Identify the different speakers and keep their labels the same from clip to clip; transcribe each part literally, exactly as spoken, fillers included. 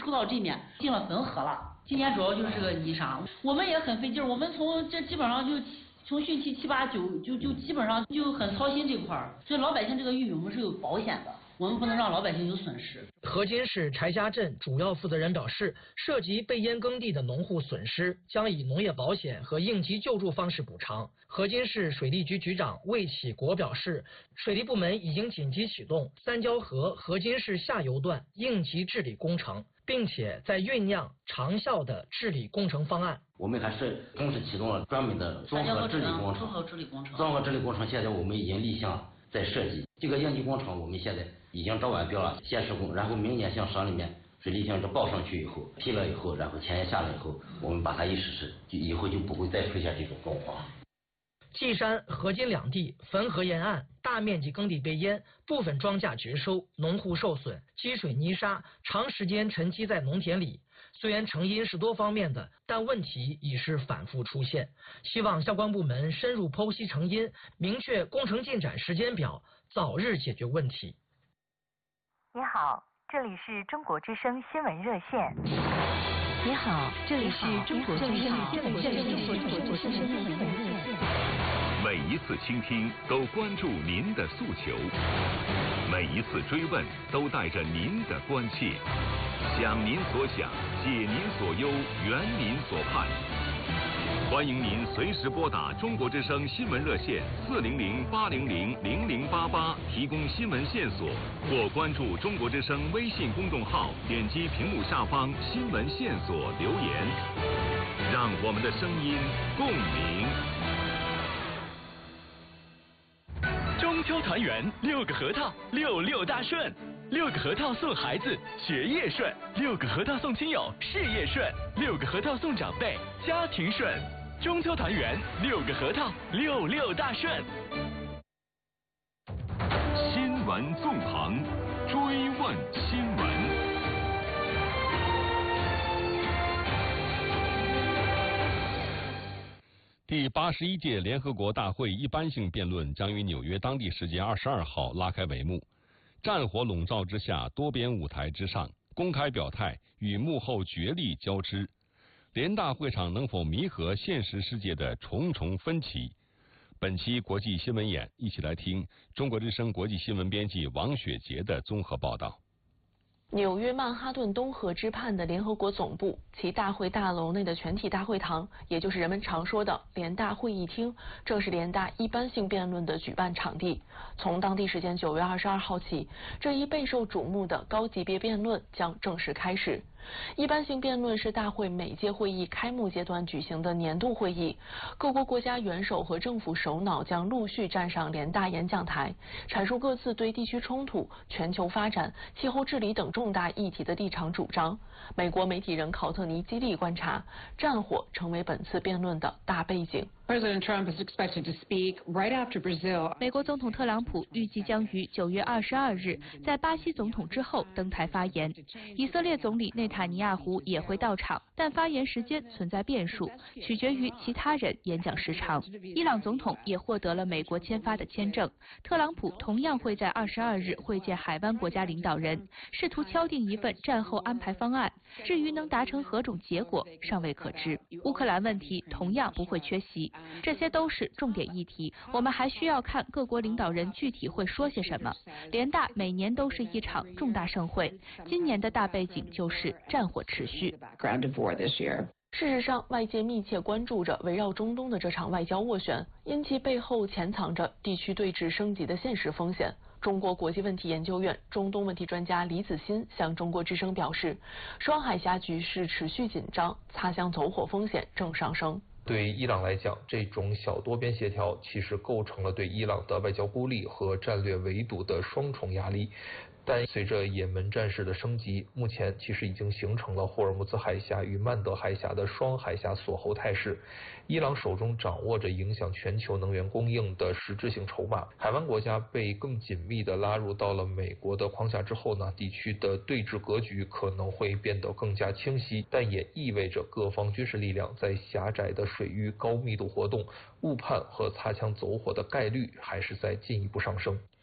Speaker 1: 出到这面进了汾河了。今年主要就是这个泥沙，我们也很费劲儿，我们从这基本上就从汛期七八九就就基本上就很操心这块儿，所以老百姓这个玉米我们是有保险的。我们不能让老百姓有损失。
Speaker 2: 河津市柴家镇主要负责人表示，涉及被淹耕地的农户损失将以农业保险和应急救助方式补偿。河津市水利局局长魏启国表示，水利部门已经紧急启动三交河河津市下游段应急治理工程，并且在酝酿长效的治理工程方案。
Speaker 3: 我们还是同时启动了专门的综合治理工程。
Speaker 1: 综合治理工程。
Speaker 3: 综合治理工程现在我们已经立项在设计，这个应急工程我们现在已经招完标了，先施工，然后明年向省里面水利厅这报上去以后，批了以后，然后钱也下来以后，我们把它一实施，就以后就不会再出现这种状况。
Speaker 2: 稷山、河津两地汾河沿岸大面积耕地被淹，部分庄稼绝收，农户受损，积水泥沙长时间沉积在农田里。虽然成因是多方面的，但问题已是反复出现。希望相关部门深入剖析成因，明确工程进展时间表，早日解决问题。
Speaker 4: 你好，这里是中国之声新闻热线。
Speaker 5: 你好，这里是中国之声新闻热线。
Speaker 6: 每一次倾听都关注您的诉求，每一次追问都带着您的关切，想您所想，解您所忧，圆您所盼。欢迎您随时拨打中国之声新闻热线四零零八零零零零八八提供新闻线索，或关注中国之声微信公众号，点击屏幕下方新闻线索留言，让我们的声音共鸣。
Speaker 7: 中秋团圆，六个核桃，六六大顺。六个核桃送孩子，学业顺；六个核桃送亲友，事业顺；六个核桃送长辈，家庭顺。中秋团圆，六个核桃，六六大顺。
Speaker 6: 新闻纵横，追问新闻。第八十一届联合国大会一般性辩论将于纽约当地时间二十二号拉开帷幕。战火笼罩之下，多边舞台之上，公开表态与幕后角力交织。联大会场能否弥合现实世界的重重分歧？本期国际新闻眼，一起来听中国之声国际新闻编辑王雪杰的综合报道。
Speaker 8: 纽约曼哈顿东河之畔的联合国总部，其大会大楼内的全体大会堂，也就是人们常说的联大会议厅，正是联大一般性辩论的举办场地。从当地时间九月二十二号起，这一备受瞩目的高级别辩论将正式开始。一般性辩论是大会每届会议开幕阶段举行的年度会议，各国国家元首和政府首脑将陆续站上联大演讲台，阐述各自对地区冲突、全球发展、气候治理等重大议题的立场主张。美国媒体人考特尼基利观察，战火成为本次辩论的大背景。
Speaker 9: President Trump is expected to speak right after Brazil.
Speaker 5: 美国总统特朗普预计将于九月二十二日在巴西总统之后登台发言。以色列总理内塔尼亚胡也会到场，但发言时间存在变数，取决于其他人演讲时长。伊朗总统也获得了美国签发的签证。特朗普同样会在二十二日会见海湾国家领导人，试图敲定一份战后安排方案。至于能达成何种结果，尚未可知。乌克兰问题同样不会缺席。这些都是重点议题，我们还需要看各国领导人具体会说些什么。联大每年都是一场重大盛会，今年的大背景就是战火持续。
Speaker 8: 事实上，外界密切关注着围绕中东的这场外交斡旋，因其背后潜藏着地区对峙升级的现实风险。中国国际问题研究院中东问题专家李子欣向中国之声表示，双海峡局势持续紧张，擦枪走火风险正上升。
Speaker 10: 对伊朗来讲，这种小多边协调其实构成了对伊朗的外交孤立和战略围堵的双重压力。但随着也门战事的升级，目前其实已经形成了霍尔木兹海峡与曼德海峡的双海峡锁喉态势。伊朗手中掌握着影响全球能源供应的实质性筹码，海湾国家被更紧密地拉入到了美国的框架之后呢，地区的对峙格局可能会变得更加清晰，但也意味着各方军事力量在狭窄的水域高密度活动，误判和擦枪走火的概率还是在进一步上升。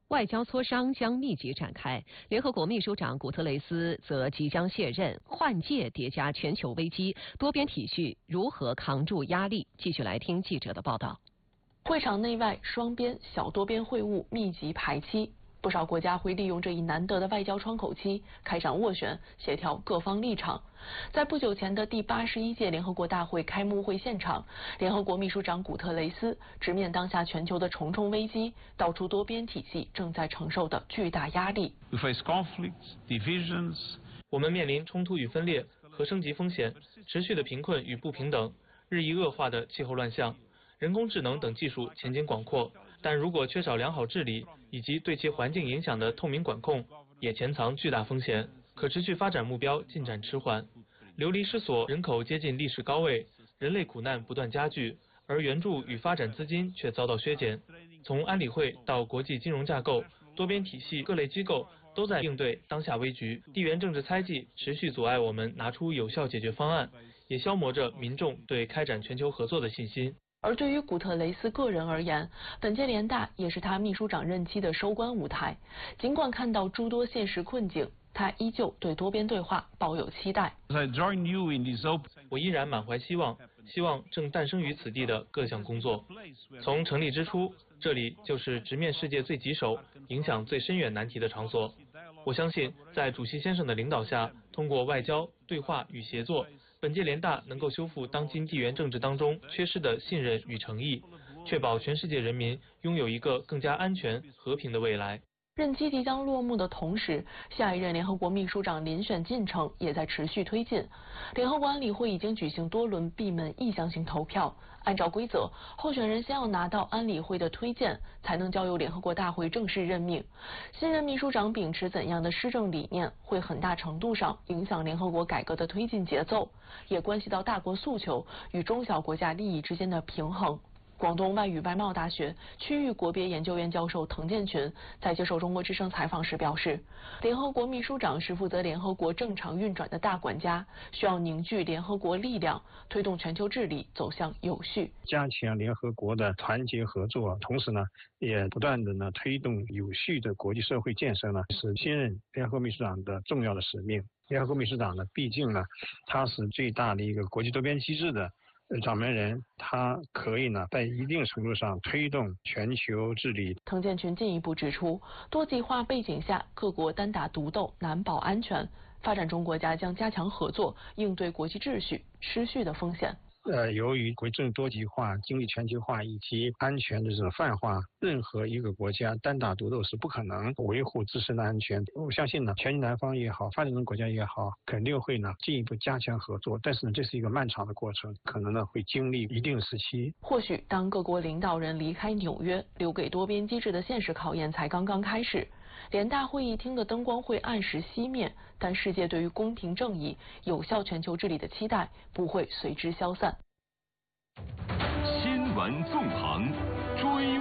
Speaker 11: 外交磋商将密集展开。联合国秘书长古特雷斯则即将卸任，换届叠加全球危机，多边体系如何扛住压力？继续来听记者的报道。
Speaker 8: 会场内外双边、小多边会晤密集排期。不少国家会利用这一难得的外交窗口期，开展斡旋，协调各方立场。在不久前的第八十一届联合国大会开幕会现场，联合国秘书长古特雷斯直面当下全球的重重危机，道出多边体系正在承受的巨大压力。
Speaker 12: We face conflicts, divisions.
Speaker 13: 我们面临冲突与分裂、核升级风险、持续的贫困与不平等、日益恶化的气候乱象、人工智能等技术前景广阔。但如果缺少良好治理以及对其环境影响的透明管控，也潜藏巨大风险。可持续发展目标进展迟缓，流离失所，人口接近历史高位，人类苦难不断加剧，而援助与发展资金却遭到削减。从安理会到国际金融架构，多边体系各类机构都在应对当下危局。地缘政治猜忌持续阻碍我们拿出有效解决方案，也消磨着民众对开展全球合作的信心。
Speaker 8: 而对于古特雷斯个人而言，本届联大也是他秘书长任期的收官舞台。尽管看到诸多现实困境，他依旧对多边对话抱有期待。
Speaker 13: 我依然满怀希望，希望正诞生于此地的各项工作。从成立之初，这里就是直面世界最棘手、影响最深远难题的场所。我相信，在主席先生的领导下，通过外交、对话与协作，本届联大能够修复当今地缘政治当中缺失的信任与诚意，确保全世界人民拥有一个更加安全、和平的未来。
Speaker 8: 任期即将落幕的同时，下一任联合国秘书长遴选进程也在持续推进。联合国安理会已经举行多轮闭门意向性投票，按照规则，候选人先要拿到安理会的推荐，才能交由联合国大会正式任命。新任秘书长秉持怎样的施政理念，会很大程度上影响联合国改革的推进节奏，也关系到大国诉求与中小国家利益之间的平衡。广东外语外贸大学区域国别研究院教授滕建群在接受中国之声采访时表示，联合国秘书长是负责联合国正常运转的大管家，需要凝聚联合国力量，推动全球治理走向有序，
Speaker 14: 加强联合国的团结合作，同时呢，也不断的呢推动有序的国际社会建设呢，是新任联合国秘书长的重要的使命。联合国秘书长呢，毕竟呢，他是最大的一个国际多边机制的掌门人，他可以呢在一定程度上推动全球治理。
Speaker 8: 滕建群进一步指出，多极化背景下，各国单打独斗难保安全，发展中国家将加强合作，应对国际秩序失序的风险。
Speaker 14: 呃，由于国际政治多极化、经济全球化以及安全的这种泛化，任何一个国家单打独斗是不可能维护自身的安全。我相信呢，全球南方也好，发展中国家也好，肯定会呢进一步加强合作。但是呢，这是一个漫长的过程，可能呢会经历一定时期。
Speaker 8: 或许当各国领导人离开纽约，留给多边机制的现实考验才刚刚开始。联大会议厅的灯光会按时熄灭，但世界对于公平正义、有效全球治理的期待不会随之消散。
Speaker 6: 新闻纵横，追